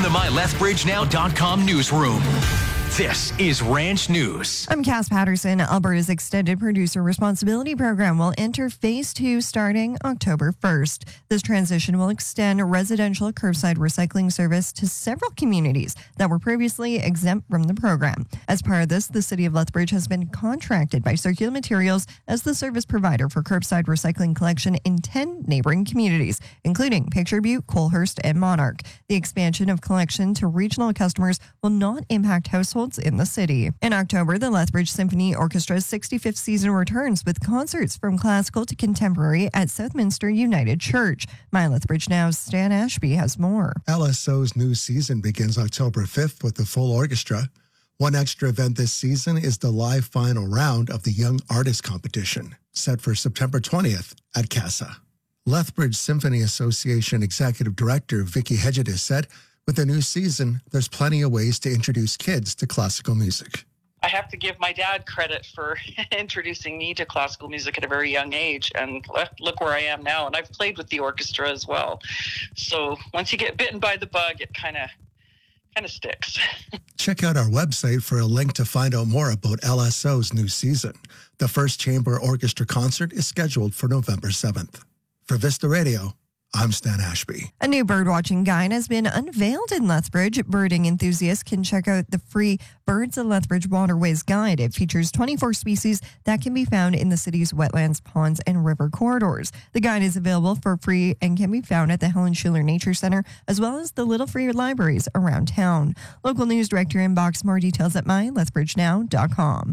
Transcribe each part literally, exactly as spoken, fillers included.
the my lethbridge now dot com newsroom. This is Ranch News. I'm Cass Patterson. Alberta's Extended Producer Responsibility Program will enter Phase two starting October first. This transition will extend residential curbside recycling service to several communities that were previously exempt from the program. As part of this, the City of Lethbridge has been contracted by Circular Materials as the service provider for curbside recycling collection in ten neighboring communities, including Picture Butte, Colehurst, and Monarch. The expansion of collection to regional customers will not impact households in the city. In October, the Lethbridge Symphony Orchestra's sixty-fifth season returns with concerts from classical to contemporary at Southminster United Church. My Lethbridge Now's Stan Ashby has more. L S O's new season begins October fifth with the full orchestra. One extra event this season is the live final round of the Young Artist Competition, set for September twentieth at CASA. Lethbridge Symphony Association Executive Director Vicky Hedges said, with the new season, there's plenty of ways to introduce kids to classical music. I have to give my dad credit for introducing me to classical music at a very young age, and look where I am now. And I've played with the orchestra as well. So once you get bitten by the bug, it kind of kind of sticks. Check out our website for a link to find out more about L S O's new season. The first chamber orchestra concert is scheduled for November seventh. For Vista Radio, I'm Stan Ashby. A new birdwatching guide has been unveiled in Lethbridge. Birding enthusiasts can check out the free Birds of Lethbridge Waterways Guide. It features twenty-four species that can be found in the city's wetlands, ponds, and river corridors. The guide is available for free and can be found at the Helen Schuler Nature Center, as well as the Little Free libraries around town. Local news director inbox more details at my lethbridge now dot com.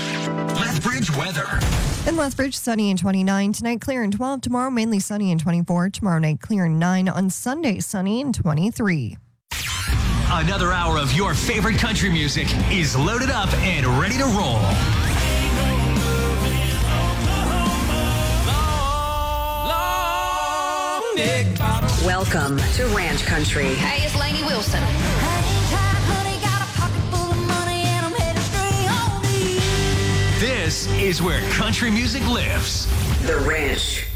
Lethbridge weather. In Lethbridge, sunny and twenty-nine. Tonight, clear and twelve. Tomorrow, mainly sunny and twenty-four. Tomorrow night, clear and nine. On Sunday, sunny and twenty-three. Another hour of your favorite country music is loaded up and ready to roll. Welcome to Ranch Country. Hey, it's Lainey Wilson. This is where country music lives. The Ranch.